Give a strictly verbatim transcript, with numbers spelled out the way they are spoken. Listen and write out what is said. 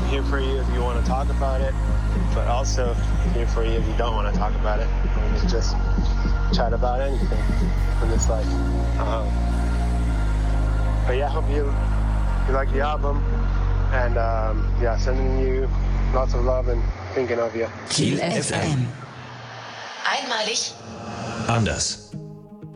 here for you if you want to talk about it, but also here for you if you don't want to talk about it. We can just chat about anything in this life. Um, but yeah, I hope you, you like the album, and um, yeah, sending you lots of love and thinking of you. Kiel F M. Einmalig. Anders.